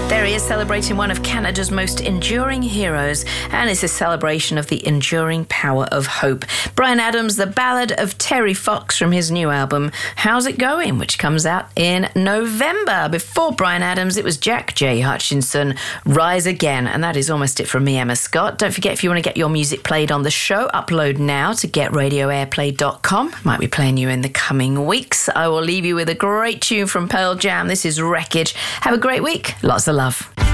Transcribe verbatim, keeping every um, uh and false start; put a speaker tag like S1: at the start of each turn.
S1: There he is, celebrating one of Canada's most enduring heroes, and it's a celebration of the enduring power of hope. Bryan Adams, The Ballad of Terry Fox, from his new album, How's It Going?, which comes out in November. Before Bryan Adams, it was Jack J. Hutchinson, Rise Again. And that is almost it from me, Emma Scott. Don't forget, if you want to get your music played on the show, upload now to get radio airplay dot com. Might be playing you in the coming weeks. I will leave you with a great tune from Pearl Jam. This is Wreckage. Have a great week. Lots of love.